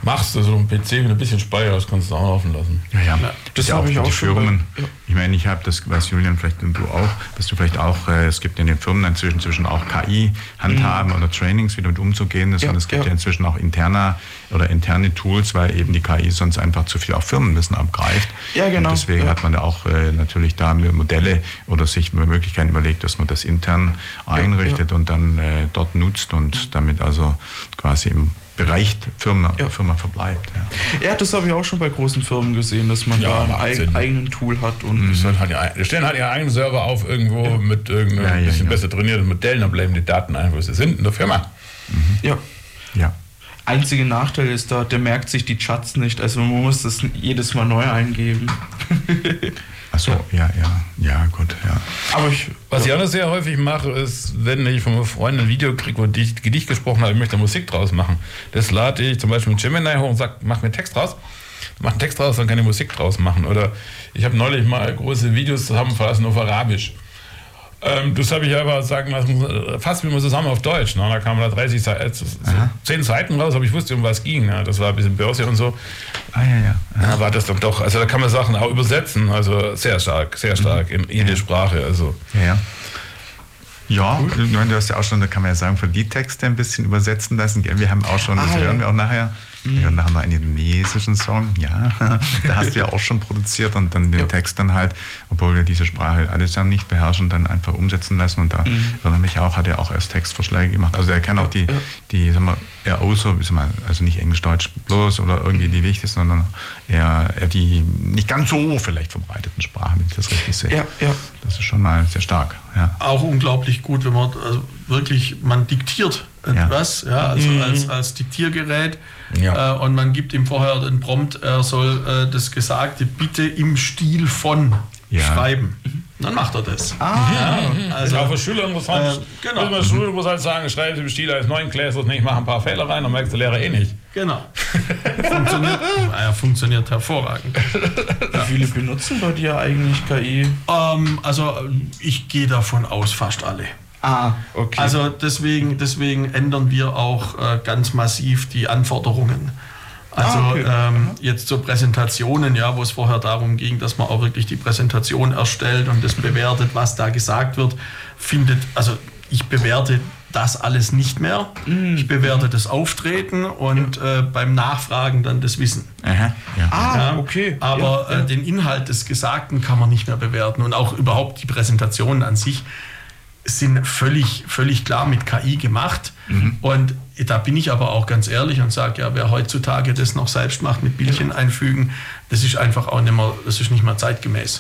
machst, also ein PC mit ein bisschen Speicher, das kannst du auch laufen lassen. Ja. Das habe ich auch Firmen. Ich meine, ich habe das, was Julian vielleicht und du auch, dass du vielleicht auch, es gibt in den Firmen inzwischen auch KI-Handhaben oder Trainings, wie damit umzugehen ist. Und es gibt ja inzwischen auch interne Tools, weil eben die KI sonst einfach zu viel auch Firmenwissen abgreift. Ja, genau. Und deswegen hat man da auch natürlich da Modelle oder sich Möglichkeiten überlegt, dass man das intern einrichtet und dann dort nutzt und damit also quasi im Bereich Firma verbleibt. Ja, das habe ich auch schon bei großen Firmen gesehen, dass man da einen eigenen Tool hat. Und die stellen halt ihren eigenen Server auf irgendwo mit irgendeinem bisschen besser trainierten Modellen, dann bleiben die Daten einfach, wo sie sind in der Firma. Ja. Einziger Nachteil ist da, der merkt sich die Chats nicht, also man muss das jedes Mal neu eingeben. Achso, ja, gut, ja. Aber was ich auch noch sehr häufig mache, ist, wenn ich von einem Freund ein Video kriege, wo ich Gedicht gesprochen habe, ich möchte Musik draus machen. Das lade ich zum Beispiel mit Gemini hoch und sage, mach mir Text raus. Mach einen Text raus, dann kann ich Musik draus machen. Oder ich habe neulich mal große Videos zusammenfassen auf Arabisch. Das habe ich aber sagen lassen, fast wie man zusammen auf Deutsch. Da kamen da 10 Seiten raus, aber ich wusste, um was ging. Das war ein bisschen Börse und so. Da war das dann doch, also da kann man Sachen auch übersetzen, also sehr stark in jede Sprache. Also. Ja, du hast ja auch schon, da kann man ja sagen, für die Texte ein bisschen übersetzen lassen. Wir haben auch schon, das hören wir auch nachher. Ja, und da haben wir einen indonesischen Song, da hast du ja auch schon produziert und dann den Text dann halt, obwohl wir diese Sprache alles ja nicht beherrschen, dann einfach umsetzen lassen und da erinnere mich auch, hat er auch erst Textvorschläge gemacht. Also er kann auch die sagen wir, eher außer, also nicht Englisch-Deutsch bloß oder irgendwie die wichtigsten, sondern eher die nicht ganz so vielleicht verbreiteten Sprachen, wenn ich das richtig sehe. Das ist schon mal sehr stark. Ja. Auch unglaublich gut, wenn man man diktiert etwas, als Diktiergerät. Und man gibt ihm vorher den Prompt, er soll das Gesagte bitte im Stil von schreiben. Dann macht er das. Also auch für Schüler interessant. Will man Schüler interessant sagen, schreiben Sie im Stil als Neunklässler nicht, machen ein paar Fehler rein, dann merkt der Lehrer nicht. Genau. Funktioniert hervorragend. Wie viele benutzen bei dir eigentlich KI? Also ich gehe davon aus, fast alle. Okay. Also deswegen ändern wir auch ganz massiv die Anforderungen. Also jetzt zu Präsentationen, wo es vorher darum ging, dass man auch wirklich die Präsentation erstellt und das bewertet, was da gesagt wird, ich bewerte das alles nicht mehr. Ich bewerte das Auftreten und beim Nachfragen dann das Wissen. Okay. Aber den Inhalt des Gesagten kann man nicht mehr bewerten und auch überhaupt die Präsentationen an sich sind völlig klar mit KI gemacht. Und da bin ich aber auch ganz ehrlich und sage, wer heutzutage das noch selbst macht mit Bildchen einfügen, das ist einfach auch nicht mehr zeitgemäß.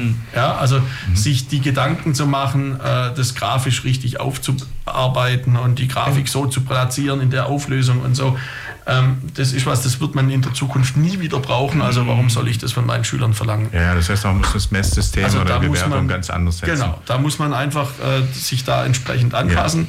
Sich die Gedanken zu machen, das grafisch richtig aufzuarbeiten und die Grafik so zu platzieren in der Auflösung und so, das ist das wird man in der Zukunft nie wieder brauchen, also warum soll ich das von meinen Schülern verlangen? Ja, das heißt, man muss das Messsystem oder die Bewertung ganz anders setzen. Genau, da muss man einfach sich da entsprechend anpassen.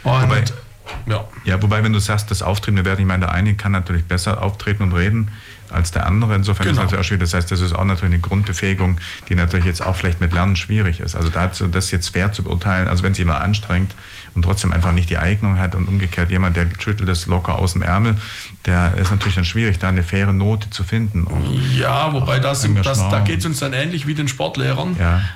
Wobei, wenn du sagst, das Auftreten, ich meine, der eine kann natürlich besser auftreten und reden als der andere. Insofern ist es natürlich auch schwierig. Das heißt, das ist auch natürlich eine Grundbefähigung, die natürlich jetzt auch vielleicht mit Lernen schwierig ist. Also dazu, das jetzt fair zu beurteilen, also wenn es jemand anstrengt und trotzdem einfach nicht die Eignung hat und umgekehrt jemand, der schüttelt das locker aus dem Ärmel, der ist natürlich dann schwierig, da eine faire Note zu finden. Wobei da geht es uns dann ähnlich wie den Sportlehrern.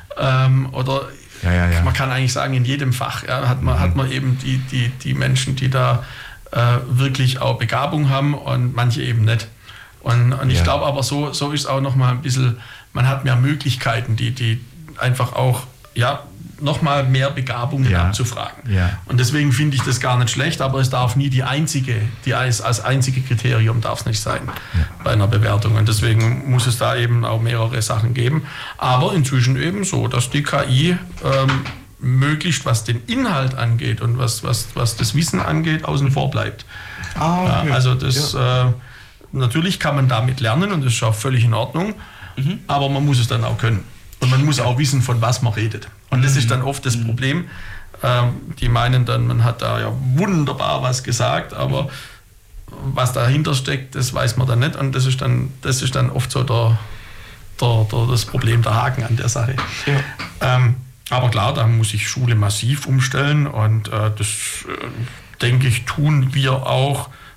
Man kann eigentlich sagen, in jedem Fach hat man eben die Menschen, die da wirklich auch Begabung haben und manche eben nicht. Und ich glaube aber, so ist es auch nochmal ein bisschen, man hat mehr Möglichkeiten, die einfach auch nochmal mehr Begabungen abzufragen. Und deswegen finde ich das gar nicht schlecht, aber es darf nie als einzige Kriterium darf es nicht sein bei einer Bewertung. Und deswegen muss es da eben auch mehrere Sachen geben. Aber inzwischen eben so, dass die KI möglichst, was den Inhalt angeht und was das Wissen angeht, außen vor bleibt. Also das natürlich kann man damit lernen und das ist auch völlig in Ordnung, aber man muss es dann auch können. Und man muss auch wissen, von was man redet. Und das ist dann oft das Problem. Die meinen dann, man hat da wunderbar was gesagt, aber was dahinter steckt, das weiß man dann nicht. Und das ist dann oft so das Problem, der Haken an der Sache. Aber klar, da muss sich Schule massiv umstellen und das, denke ich, tun wir auch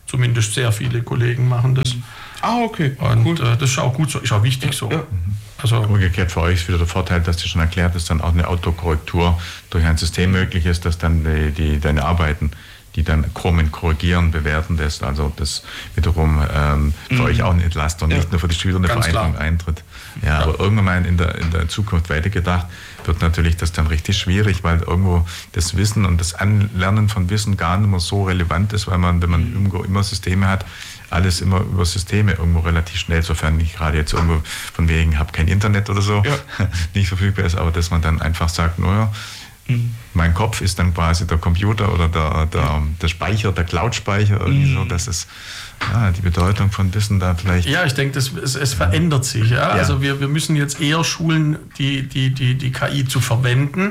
Zumindest sehr viele Kollegen machen das. Okay. Und cool. Das ist auch gut so, ist auch wichtig so. Ja. Also umgekehrt für euch ist wieder der Vorteil, dass du schon erklärt hast, dann auch eine Autokorrektur durch ein System möglich ist, dass dann deine Arbeiten, die dann korrigieren, bewerten lässt. Also das wiederum für euch auch eine Entlastung, nicht nur für die Schüler eine Vereinfachung eintritt. Ja, aber irgendwann mal in der Zukunft weitergedacht, wird natürlich das dann richtig schwierig, weil irgendwo das Wissen und das Anlernen von Wissen gar nicht mehr so relevant ist, weil man, wenn man irgendwo immer Systeme hat, alles immer über Systeme irgendwo relativ schnell, sofern nicht gerade jetzt irgendwo von wegen, habe kein Internet oder so, nicht verfügbar ist, aber dass man dann einfach sagt, naja, mein Kopf ist dann quasi der Computer oder der Speicher, der Cloud-Speicher, irgendwie so, dass es die Bedeutung von Wissen da vielleicht... Ja, ich denke, es verändert sich. Ja? Also wir müssen jetzt eher schulen, die KI zu verwenden,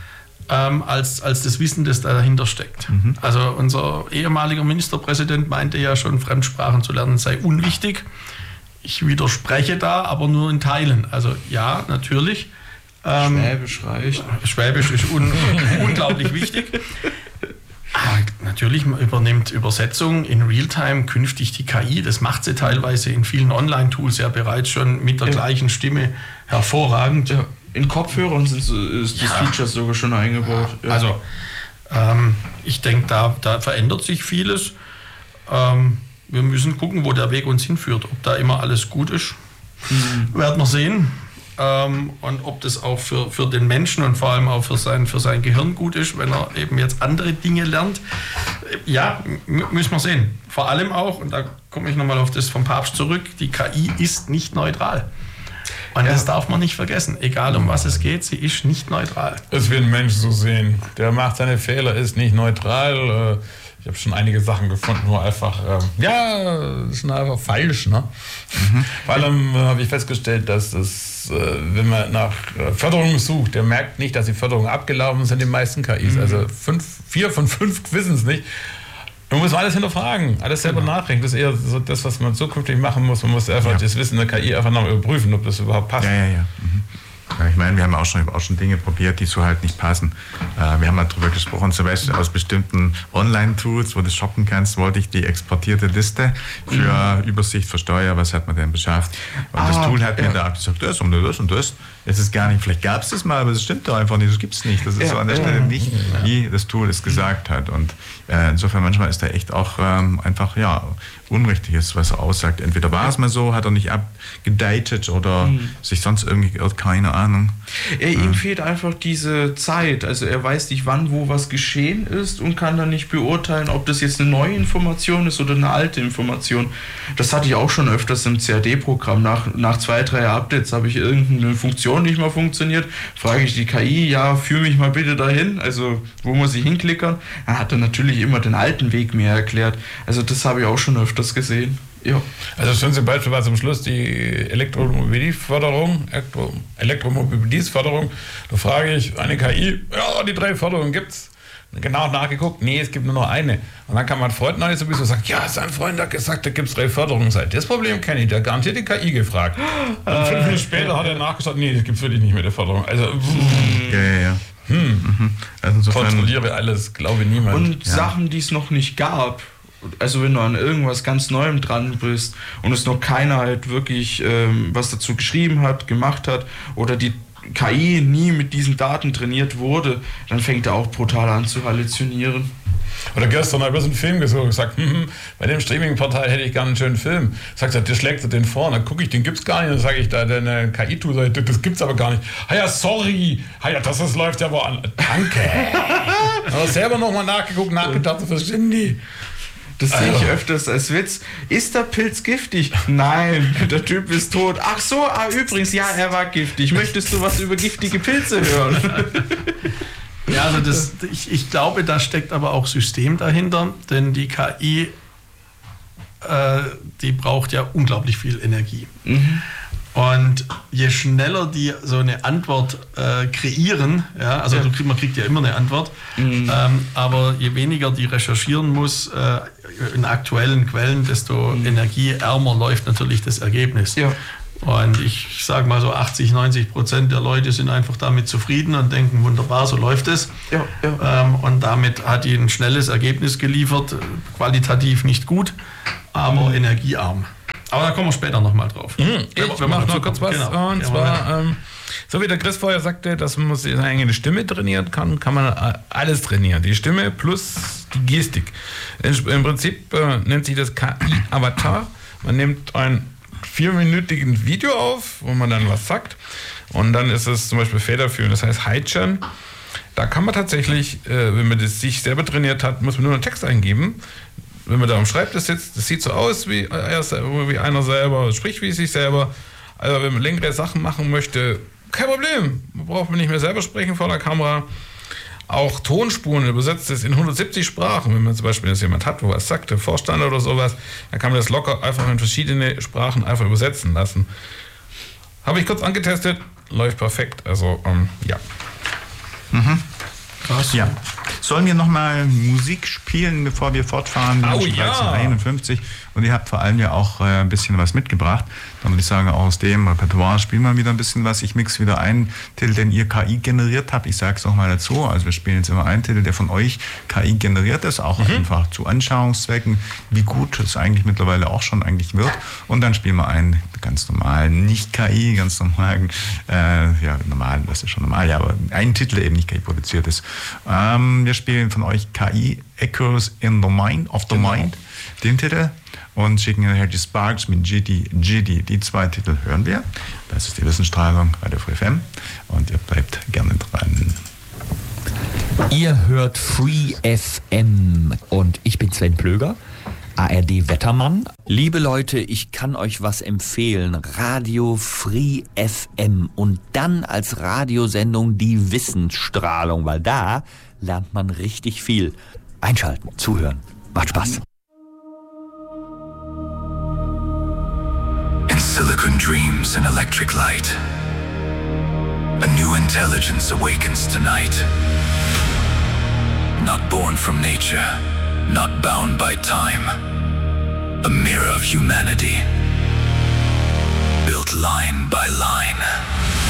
als das Wissen, das dahinter steckt. Also unser ehemaliger Ministerpräsident meinte ja schon, Fremdsprachen zu lernen sei unwichtig. Ich widerspreche da, aber nur in Teilen. Also ja, natürlich. Schwäbisch reicht. Schwäbisch ist unglaublich wichtig. Aber natürlich übernimmt Übersetzung in Realtime künftig die KI. Das macht sie teilweise in vielen Online-Tools ja bereits schon mit der gleichen Stimme hervorragend. Ja. In Kopfhörern ist das Feature sogar schon eingebaut. Ja. Also ich denke, da verändert sich vieles. Wir müssen gucken, wo der Weg uns hinführt. Ob da immer alles gut ist, werden wir sehen. Und ob das auch für den Menschen und vor allem auch für sein Gehirn gut ist, wenn er eben jetzt andere Dinge lernt. Ja, müssen wir sehen. Vor allem auch, und da komme ich nochmal auf das vom Papst zurück, die KI ist nicht neutral. Und das darf man nicht vergessen. Egal um was es geht, sie ist nicht neutral. Es wird ein Mensch so sehen. Der macht seine Fehler, ist nicht neutral. Ich habe schon einige Sachen gefunden, wo einfach, das ist einfach falsch. Ne? Vor allem habe ich festgestellt, dass es, wenn man nach Förderung sucht, der merkt nicht, dass die Förderungen abgelaufen sind, die meisten KIs. Also 4 von 5 wissen es nicht. Man muss alles hinterfragen, alles selber nachdenken. Das ist eher so das, was man zukünftig machen muss. Man muss einfach das Wissen der KI einfach noch überprüfen, ob das überhaupt passt. Ja, ich meine, wir haben auch schon Dinge probiert, die so halt nicht passen. Wir haben mal darüber gesprochen, zum Beispiel aus bestimmten Online-Tools, wo du shoppen kannst, wollte ich die exportierte Liste für Übersicht für Steuer, was hat man denn beschafft. Und das Tool hat mir da gesagt, das und das und das. Es ist gar nicht, vielleicht gab es das mal, aber das stimmt doch einfach nicht, das gibt es nicht. Das ist so an der Stelle nicht, wie das Tool es gesagt hat. Und insofern manchmal ist da echt auch einfach, unrichtig ist, was er aussagt. Entweder war es mal so, hat er nicht abgedatet oder sich sonst irgendwie geirrt, keine Ahnung. Ihm fehlt einfach diese Zeit. Also er weiß nicht, wann, wo was geschehen ist und kann dann nicht beurteilen, ob das jetzt eine neue Information ist oder eine alte Information. Das hatte ich auch schon öfters im CAD-Programm. Nach 2, 3 Updates habe ich irgendeine Funktion nicht mehr funktioniert. Frage ich die KI, führ mich mal bitte dahin. Also wo muss ich hinklickern? Dann hat er natürlich immer den alten Weg mir erklärt. Also das habe ich auch schon öfters gesehen. Ja. Also das schönste Beispiel war zum Schluss die Elektromobilitätsförderung. Da frage ich eine KI, die 3 Förderungen gibt's. Genau nachgeguckt, nee, es gibt nur noch eine. Und dann kann man Freund noch sowieso sagen, sein Freund hat gesagt, da gibt es 3 Förderungen. Das Problem kenne ich, der hat garantiert die KI gefragt. Und 5 Minuten später hat er nachgeschaut, nee, das gibt es wirklich nicht mit der Förderung. Also, Also kontrolliere alles, glaube niemand. Und Sachen, die es noch nicht gab, also wenn du an irgendwas ganz Neuem dran bist und es noch keiner halt wirklich was dazu geschrieben hat, gemacht hat oder die KI nie mit diesen Daten trainiert wurde, dann fängt er auch brutal an zu halluzinieren. Oder gestern habe ich einen Film gesagt, bei dem Streaming-Portal hätte ich gerne einen schönen Film. Sagt er, der schlägt er den vor, dann gucke ich, den gibt's gar nicht. Dann sage ich, da eine KI-Tool sagt, das gibt's aber gar nicht. Sorry, das läuft ja aber an. Danke. Aber selber nochmal nachgedacht, das verstehen die. Das sehe ich öfters als Witz. Ist der Pilz giftig? Nein, der Typ ist tot. Ach so, übrigens, er war giftig. Möchtest du was über giftige Pilze hören? Ja, also ich glaube, da steckt aber auch System dahinter, denn die KI, die braucht ja unglaublich viel Energie. Und je schneller die so eine Antwort kreieren, also man kriegt ja immer eine Antwort, aber je weniger die recherchieren muss in aktuellen Quellen, desto energieärmer läuft natürlich das Ergebnis. Ja. Und ich sage mal so 80-90% der Leute sind einfach damit zufrieden und denken, wunderbar, so läuft es. Und damit hat die ein schnelles Ergebnis geliefert, qualitativ nicht gut, aber energiearm. Aber da kommen wir später nochmal drauf. Ich mache noch kurz was. Genau. Und zwar, so wie der Chris vorher sagte, dass man seine eigene Stimme trainieren kann, kann man alles trainieren. Die Stimme plus die Gestik. Im Prinzip nennt sich das KI-Avatar. Man nimmt ein 4-minütigen Video auf, wo man dann was sagt. Und dann ist es zum Beispiel federführend, das heißt Heitschern. Da kann man tatsächlich, wenn man das sich selber trainiert hat, muss man nur einen Text eingeben. Wenn man da am Schreibtisch sitzt, das sieht so aus, wie einer selber, spricht wie sich selber. Also wenn man längere Sachen machen möchte, kein Problem. Man braucht nicht mehr selber sprechen vor der Kamera. Auch Tonspuren übersetzt es in 170 Sprachen. Wenn man zum Beispiel jetzt jemand hat, wo was sagt, der Vorstand oder sowas, dann kann man das locker einfach in verschiedene Sprachen einfach übersetzen lassen. Habe ich kurz angetestet, läuft perfekt. Also, ja. Krass. Ja. Sollen wir nochmal Musik spielen, bevor wir fortfahren? Wir haben 13:51 und ihr habt vor allem ja auch ein bisschen was mitgebracht. Dann würde ich sagen, aus dem Repertoire spielen wir wieder ein bisschen was. Ich mixe wieder einen Titel, den ihr KI generiert habt. Ich sage es nochmal dazu. Also wir spielen jetzt immer einen Titel, der von euch KI generiert ist, auch einfach zu Anschauungszwecken, wie gut es eigentlich mittlerweile auch schon eigentlich wird. Und dann spielen wir einen ganz normalen, nicht KI, ganz normalen, normal, das ist schon normal, ja, aber einen Titel, der eben nicht KI produziert ist. Wir spielen von euch KI Echoes in the Mind, of the Mind, den Titel, und schicken nachher die Sparks mit GD. Die 2 Titel hören wir. Das ist die Wissensstrahlung, Radio Free FM, und ihr bleibt gerne dran. Ihr hört Free FM und ich bin Sven Plöger, ARD-Wettermann. Liebe Leute, ich kann euch was empfehlen. Radio Free FM und dann als Radiosendung die Wissensstrahlung, weil da lernt man richtig viel. Einschalten, zuhören. Macht Spaß. In silicon dreams and electric light, a new intelligence awakens tonight. Not born from nature, not bound by time. A mirror of humanity, built line by line.